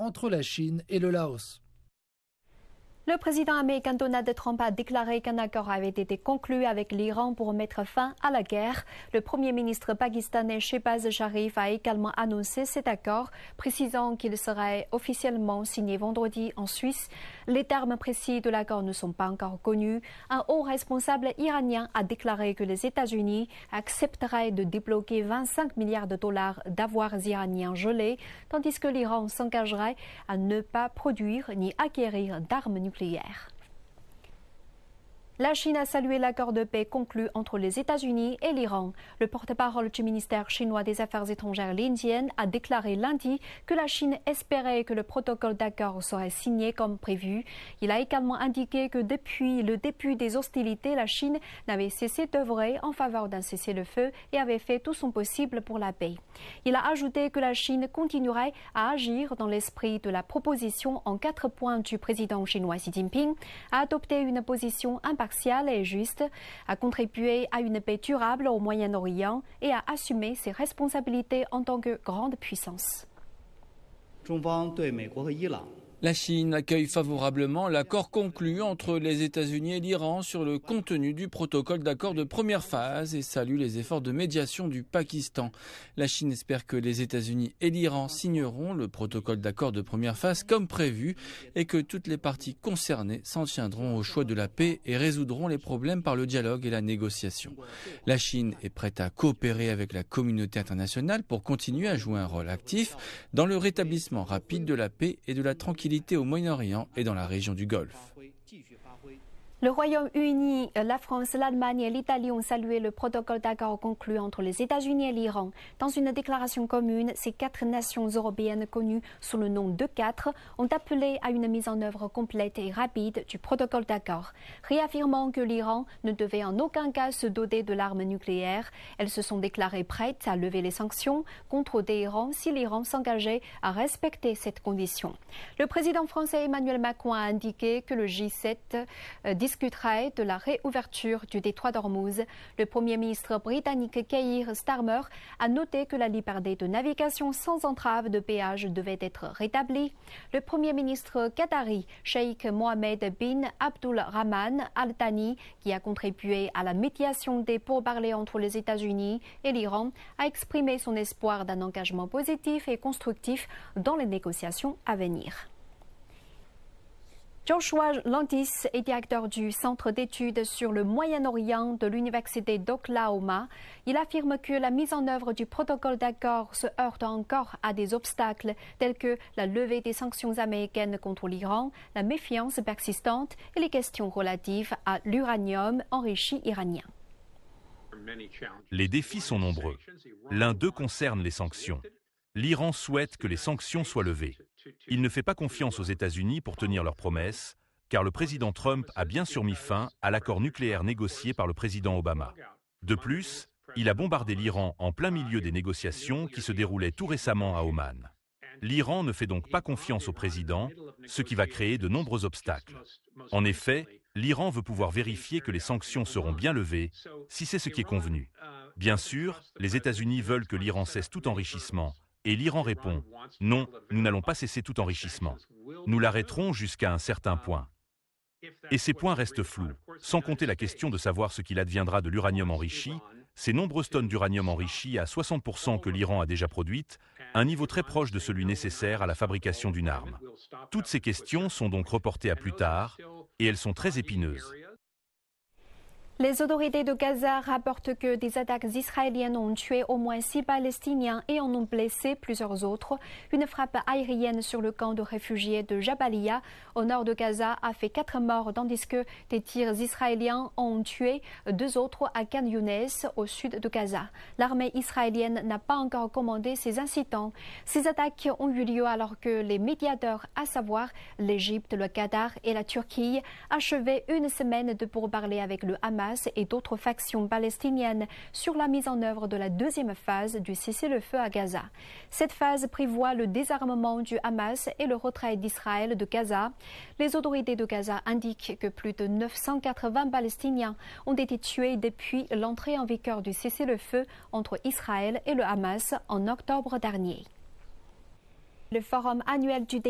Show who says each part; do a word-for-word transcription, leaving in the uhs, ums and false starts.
Speaker 1: entre la Chine et le Laos.
Speaker 2: Le président américain Donald Trump a déclaré qu'un accord avait été conclu avec l'Iran pour mettre fin à la guerre. Le premier ministre pakistanais Shehbaz Sharif a également annoncé cet accord, précisant qu'il serait officiellement signé vendredi en Suisse. Les termes précis de l'accord ne sont pas encore connus. Un haut responsable iranien a déclaré que les États-Unis accepteraient de débloquer vingt-cinq milliards de dollars d'avoirs iraniens gelés, tandis que l'Iran s'engagerait à ne pas produire ni acquérir d'armes nucléaires. La Chine a salué l'accord de paix conclu entre les États-Unis et l'Iran. Le porte-parole du ministère chinois des Affaires étrangères Lin Jian a déclaré lundi que la Chine espérait que le protocole d'accord serait signé comme prévu. Il a également indiqué que depuis le début des hostilités, la Chine n'avait cessé d'œuvrer en faveur d'un cessez-le-feu et avait fait tout son possible pour la paix. Il a ajouté que la Chine continuerait à agir dans l'esprit de la proposition en quatre points du président chinois Xi Jinping, à adopter une position impartiale et juste, à contribuer à une paix durable au Moyen-Orient et à assumer ses responsabilités en tant que grande puissance.
Speaker 3: La Chine accueille favorablement l'accord conclu entre les États-Unis et l'Iran sur le contenu du protocole d'accord de première phase et salue les efforts de médiation du Pakistan. La Chine espère que les États-Unis et l'Iran signeront le protocole d'accord de première phase comme prévu et que toutes les parties concernées s'en tiendront au choix de la paix et résoudront les problèmes par le dialogue et la négociation. La Chine est prête à coopérer avec la communauté internationale pour continuer à jouer un rôle actif dans le rétablissement rapide de la paix et de la tranquillité au Moyen-Orient et dans la région du Golfe.
Speaker 2: Le Royaume-Uni, la France, l'Allemagne et l'Italie ont salué le protocole d'accord conclu entre les États-Unis et l'Iran. Dans une déclaration commune, ces quatre nations européennes connues sous le nom de quatre ont appelé à une mise en œuvre complète et rapide du protocole d'accord, réaffirmant que l'Iran ne devait en aucun cas se doter de l'arme nucléaire. Elles se sont déclarées prêtes à lever les sanctions contre Téhéran si l'Iran s'engageait à respecter cette condition. Le président français Emmanuel Macron a indiqué que le G sept euh, discuterait de la réouverture du détroit d'Ormuz. Le Premier ministre britannique Keir Starmer a noté que la liberté de navigation sans entrave de péage devait être rétablie. Le Premier ministre qatari Sheikh Mohammed bin Abdulrahman Al Thani, qui a contribué à la médiation des pourparlers entre les États-Unis et l'Iran, a exprimé son espoir d'un engagement positif et constructif dans les négociations à venir. Joshua Landis est directeur du Centre d'études sur le Moyen-Orient de l'Université d'Oklahoma. Il affirme que la mise en œuvre du protocole d'accord se heurte encore à des obstacles tels que la levée des sanctions américaines contre l'Iran, la méfiance persistante et les questions relatives à l'uranium enrichi iranien.
Speaker 4: Les défis sont nombreux. L'un d'eux concerne les sanctions. L'Iran souhaite que les sanctions soient levées. Il ne fait pas confiance aux États-Unis pour tenir leurs promesses, car le président Trump a bien sûr mis fin à l'accord nucléaire négocié par le président Obama. De plus, il a bombardé l'Iran en plein milieu des négociations qui se déroulaient tout récemment à Oman. L'Iran ne fait donc pas confiance au président, ce qui va créer de nombreux obstacles. En effet, l'Iran veut pouvoir vérifier que les sanctions seront bien levées, si c'est ce qui est convenu. Bien sûr, les États-Unis veulent que l'Iran cesse tout enrichissement, et l'Iran répond « Non, nous n'allons pas cesser tout enrichissement. Nous l'arrêterons jusqu'à un certain point. » Et ces points restent flous, sans compter la question de savoir ce qu'il adviendra de l'uranium enrichi, ces nombreuses tonnes d'uranium enrichi à soixante pour cent que l'Iran a déjà produites, un niveau très proche de celui nécessaire à la fabrication d'une arme. Toutes ces questions sont donc reportées à plus tard, et elles sont très épineuses.
Speaker 2: Les autorités de Gaza rapportent que des attaques israéliennes ont tué au moins six Palestiniens et en ont blessé plusieurs autres. Une frappe aérienne sur le camp de réfugiés de Jabalia, au nord de Gaza, a fait quatre morts, tandis que des tirs israéliens ont tué deux autres à Khan Younes, au sud de Gaza. L'armée israélienne n'a pas encore commandé ces incidents. Ces attaques ont eu lieu alors que les médiateurs, à savoir l'Égypte, le Qatar et la Turquie, achevaient une semaine de pourparlers avec le Hamas et d'autres factions palestiniennes sur la mise en œuvre de la deuxième phase du cessez-le-feu à Gaza. Cette phase prévoit le désarmement du Hamas et le retrait d'Israël de Gaza. Les autorités de Gaza indiquent que plus de neuf cent quatre-vingts Palestiniens ont été tués depuis l'entrée en vigueur du cessez-le-feu entre Israël et le Hamas en octobre dernier. Le forum annuel du